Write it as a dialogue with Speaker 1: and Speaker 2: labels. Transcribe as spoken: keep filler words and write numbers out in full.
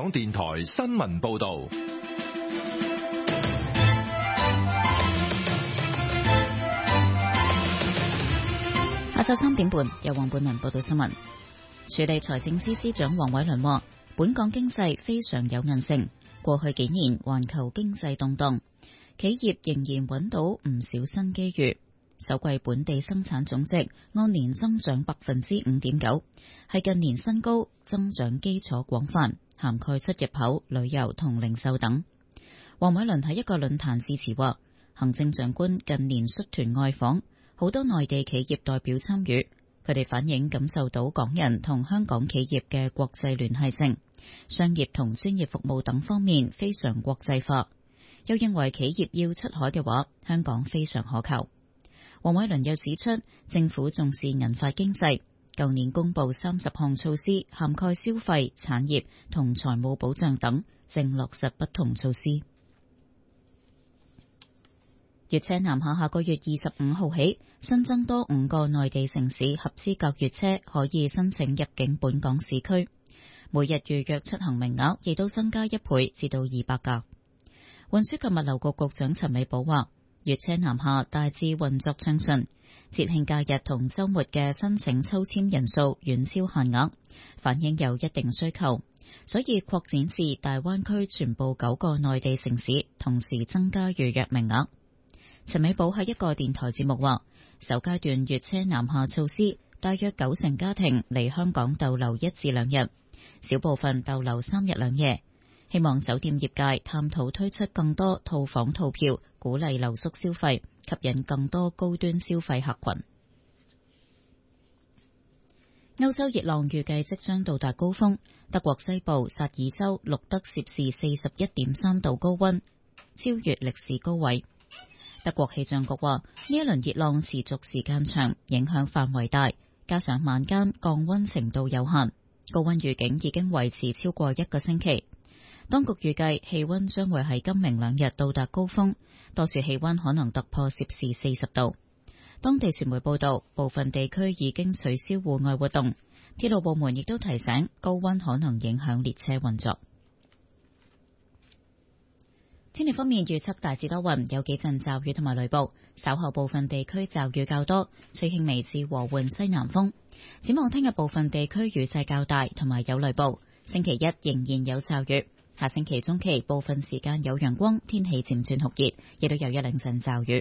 Speaker 1: 港電台新聞報道。
Speaker 2: 下晝三點半，由黃貝文報道新聞。署理財政司司長黃偉綸話，本港經濟非常有韌性，過去幾年環球經濟動盪，企業仍然揾到唔少新機遇。首季本地生產總值按年增長百分之五點九，係近年新高，增長基礎廣泛，涵蓋出入口、旅遊同零售等。黃偉綸喺一個論壇致辭話，行政長官近年率團外訪，好多內地企業代表參與，佢哋反映感受到港人同香港企業嘅國際聯繫性，商業同專業服務等方面非常國際化。又認為企業要出海嘅話，香港非常可靠。黃偉綸又指出，政府重視銀髮經濟，舊年公布三十項措施，涵蓋消費、產業同財務保障等，正落實不同措施。粵車南下下個月二十五號起，新增多五個內地城市合資格粵車可以申請入境本港市區，每日預約出行名額亦都增加一倍，至到二百架。運輸及物流局局長陳美寶話，粵車南下大致運作暢順，節慶假日同週末嘅申請抽籤人數遠超限額，反映有一定需求，所以擴展至大灣區全部九個內地城市，同時增加預約名額。陳美寶喺一個電台節目話，首階段粵車南下措施，大約九成家庭嚟香港逗留一至兩日，少部分逗留三日兩夜。希望酒店業界探討推出更多套房套票，鼓勵留宿消費，吸引更多高端消費客群。歐洲熱浪預計即將到達高峰，德國西部薩爾州錄得攝氏四十一點三度高溫，超越歷史高位。德國氣象局話，呢一輪熱浪持續時間長，影響範圍大，加上晚間降溫程度有限，高溫預警已經維持超過一個星期。當局預計氣溫將會喺今明兩日到達高峰，多處氣溫可能突破攝氏四十度。當地傳媒報道，部分地區已經取消戶外活動，鐵路部門亦都提醒高溫可能影響列車運作。天氣方面預測大致多雲，有幾陣驟雨同埋雷暴，稍後部分地區驟雨較多，吹輕微至和緩西南風。展望聽日部分地區雨勢較大，同埋有雷暴。星期一仍然有驟雨。下星期中期部分時間有陽光，天氣漸轉酷熱，亦都有一兩陣驟雨。